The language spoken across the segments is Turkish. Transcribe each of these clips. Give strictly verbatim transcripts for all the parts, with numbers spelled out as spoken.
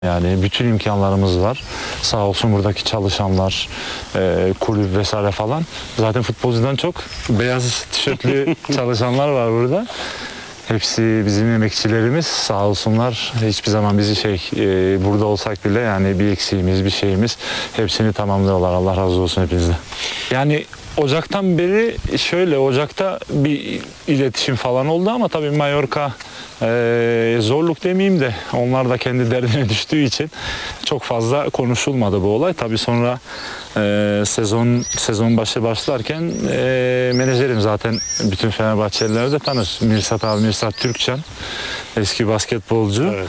Yani bütün imkanlarımız var. Sağ olsun buradaki çalışanlar, e, kulüp vesaire falan. Zaten futbolcudan çok beyaz tişörtlü çalışanlar var burada. Hepsi bizim emekçilerimiz. Sağ olsunlar. Hiçbir zaman bizi şey e, burada olsak bile yani bir eksiğimiz, bir şeyimiz hepsini tamamlıyorlar. Allah razı olsun hepinizden. Yani Ocak'tan beri şöyle Ocak'ta bir iletişim falan oldu ama tabii Mallorca e, zorluk demeyeyim de onlar da kendi derdine düştüğü için çok fazla konuşulmadı bu olay. Tabii sonra e, sezon sezon başı başlarken e, menajerim zaten bütün Fenerbahçeliler de tanır. Mirsat abi, Mirsat Türkçen, eski basketbolcu. Evet.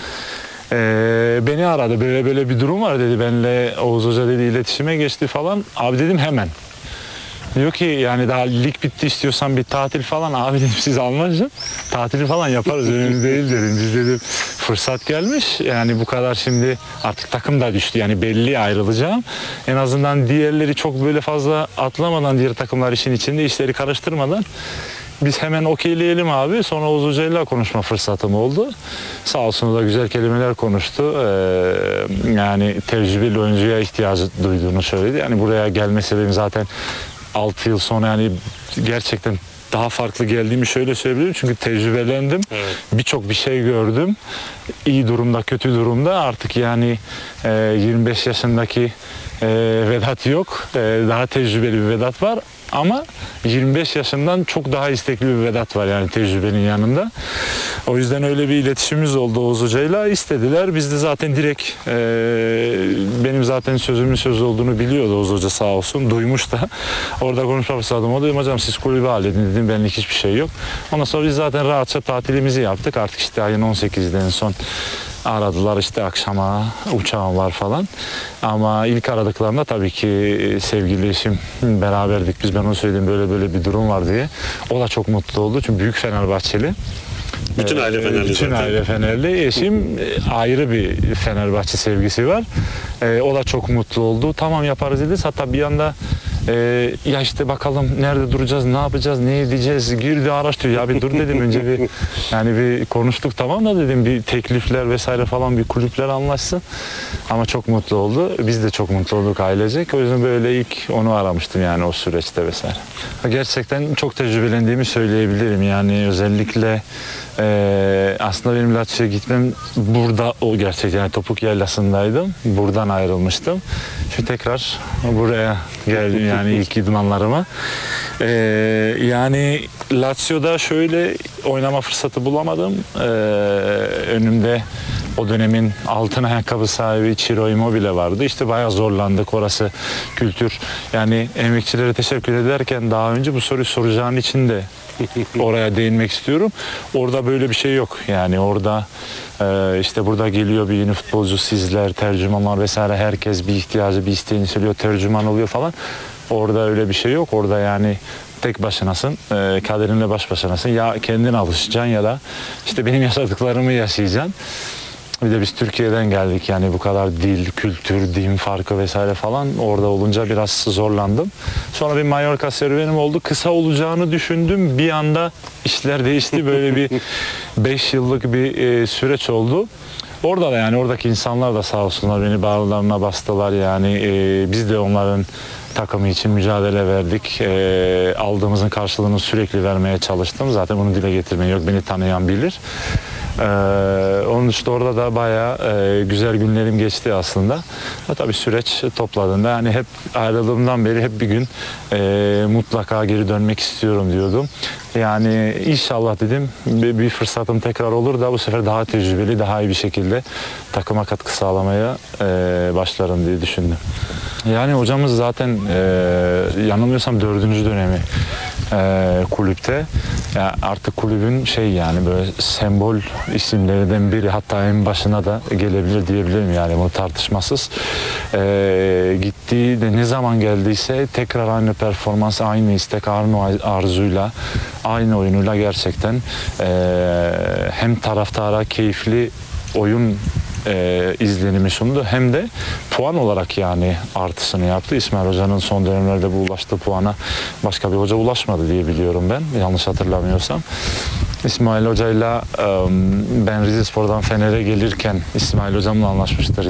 Ee, beni aradı, böyle böyle bir durum var dedi, benimle Oğuz Hoca dedi iletişime geçti falan. Abi dedim hemen. Diyor ki yani daha lig bitti, istiyorsan bir tatil falan. Abi dedim siz Almanca tatili falan yaparız, önemli değil dedim. Biz dedim fırsat gelmiş yani bu kadar, şimdi artık takım da düştü yani belli ayrılacağım. En azından diğerleri çok böyle fazla atlamadan, diğer takımlar işin içinde, işleri karıştırmadan biz hemen okeyleyelim abi. Sonra Oğuz Hoca'yla konuşma fırsatım oldu. Sağ olsun da güzel kelimeler konuştu. Ee, yani tecrübeli oyuncuya ihtiyacı duyduğunu söyledi. Yani buraya gelme sebebim zaten altı yıl sonra yani gerçekten daha farklı geldiğimi şöyle söyleyebilirim. Çünkü tecrübelendim. Evet. Birçok bir şey gördüm. İyi durumda, kötü durumda. Artık yani e, yirmi beş yaşındaki e, Vedat yok. E, daha tecrübeli bir Vedat var. Ama yirmi beş yaşından çok daha istekli bir Vedat var yani tecrübenin yanında. O yüzden öyle bir iletişimimiz oldu Oğuz Hoca'yla. İstediler. Biz de zaten direkt e, benim zaten sözümün söz olduğunu biliyordu Oğuz Hoca sağ olsun. Duymuş da. Orada konuşma fırsatım oldu. Dedim hocam siz kulübü halledin dedim. Benlik hiçbir şey yok. Ondan sonra biz zaten rahatça tatilimizi yaptık. Artık işte ayın on sekizinde en son aradılar, işte akşama uçağım var falan. Ama ilk aradıklarında tabii ki sevgili eşim beraberdik. Biz ben onu söyledim böyle böyle bir durum var diye. O da çok mutlu oldu çünkü büyük Fenerbahçeli. Bütün aile Fenerli Bütün zaten. aile Fenerli. Eşim ayrı bir Fenerbahçe sevgisi var. O da çok mutlu oldu. Tamam yaparız dedi. Hatta bir anda e, ya işte bakalım nerede duracağız, ne yapacağız, ne edeceğiz, girdi araştırıyor. Ya bir dur dedim önce bir yani bir konuştuk tamam da dedim bir teklifler vesaire falan, bir kulüpler anlaşsın. Ama çok mutlu oldu. Biz de çok mutlu olduk ailecek. O yüzden böyle ilk onu aramıştım yani o süreçte vesaire. Gerçekten çok tecrübelendiğimi söyleyebilirim. Yani özellikle e, aslında benim Lazio'ya gitmem burada o gerçekten yani Topuk Yaylası'ndaydım. Buradan ayrılmıştım. Şimdi tekrar buraya geldim yani ilk idmanlarıma. Ee, yani Lazio'da şöyle oynama fırsatı bulamadım. Ee, önümde o dönemin altın ayakkabı sahibi Ciro Immobile vardı. İşte bayağı zorlandık, orası kültür. Yani emekçilere teşekkür ederken daha önce bu soruyu soracağın için de oraya değinmek istiyorum. Orada böyle bir şey yok. Yani orada e, işte burada geliyor bir yeni futbolcu, sizler, tercümanlar vesaire, herkes bir ihtiyacı, bir isteğini söylüyor, tercüman oluyor falan. Orada öyle bir şey yok. Orada yani tek başınasın, e, kaderinle baş başanasın. Ya kendin alışacaksın ya da işte benim yaşadıklarımı yaşayacaksın. Bir de biz Türkiye'den geldik yani bu kadar dil, kültür, din farkı vesaire falan, orada olunca biraz zorlandım. Sonra bir Mallorca serüvenim oldu. Kısa olacağını düşündüm. Bir anda işler değişti. Böyle bir beş yıllık bir e, süreç oldu. Orada da yani oradaki insanlar da sağ olsunlar beni bağlarına bastılar yani e, biz de onların takımı için mücadele verdik. E, aldığımızın karşılığını sürekli vermeye çalıştım. Zaten bunu dile getirmeyi yok. Beni tanıyan bilir. Ee, onun dışında orada da bayağı e, güzel günlerim geçti aslında. Ha, tabii süreç topladığında yani hep ayrıldığımdan beri hep bir gün e, mutlaka geri dönmek istiyorum diyordum. Yani inşallah dedim bir, bir fırsatım tekrar olur da bu sefer daha tecrübeli, daha iyi bir şekilde takıma katkı sağlamaya e, başlarım diye düşündüm. Yani hocamız zaten e, yanılmıyorsam dördüncü dönemi e, kulüpte. Ya artık kulübün şey yani böyle sembol isimlerinden biri, hatta en başına da gelebilir diyebilirim yani bunu tartışmasız. E, gittiği de ne zaman geldiyse tekrar aynı performans, aynı istek, aynı arzuyla, aynı oyunuyla gerçekten e, hem taraftara keyifli oyun e, izlenimi sundu hem de puan olarak yani artısını yaptı. İsmail Hoca'nın son dönemlerde bu ulaştığı puana başka bir hoca ulaşmadı diye biliyorum ben. Yanlış hatırlamıyorsam. İsmail Hoca'yla e, ben Rizespor'dan Fener'e gelirken İsmail Hocam'la anlaşmıştır.